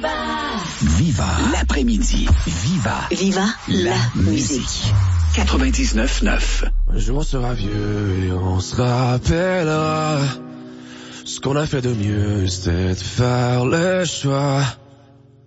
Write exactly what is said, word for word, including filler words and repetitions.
Viva l'après-midi. Viva. Viva la musique. quatre-vingt-dix-neuf neuf. Un jour on sera vieux et on se rappellera. Ce qu'on a fait de mieux, c'était de faire le choix